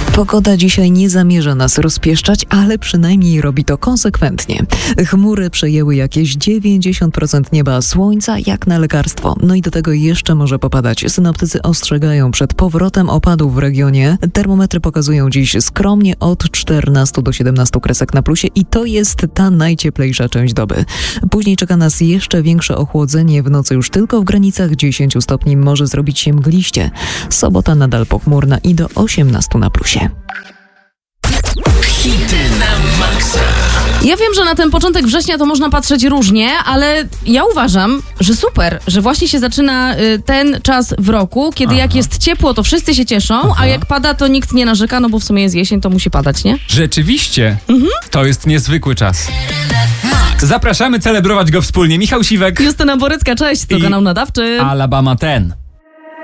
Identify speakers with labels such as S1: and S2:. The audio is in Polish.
S1: Pogoda dzisiaj nie zamierza nas rozpieszczać, ale przynajmniej robi to konsekwentnie. Chmury przejęły jakieś 90% nieba, słońca jak na lekarstwo. No i do tego jeszcze może popadać. Synoptycy ostrzegają przed powrotem opadów w regionie. Termometry pokazują dziś skromnie od 14 do 17 kresek na plusie i to jest ta najcieplejsza część doby. Później czeka nas jeszcze większe ochłodzenie. W nocy już tylko w granicach 10 stopni może zrobić się mgliście. Sobota nadal pochmurna i do 18 na plusie.
S2: Hity na maksa.
S3: Ja wiem, że na ten początek września to można patrzeć różnie, ale ja uważam, że super, że właśnie się zaczyna ten czas w roku, kiedy jak jest ciepło, to wszyscy się cieszą, a jak pada, to nikt nie narzeka, no bo w sumie jest jesień, to musi padać, nie?
S4: Rzeczywiście, to jest niezwykły czas. Zapraszamy celebrować go wspólnie. Michał Siwek,
S3: Justyna Borycka, cześć, to
S4: I
S3: kanał nadawczy.
S4: Alabama 10.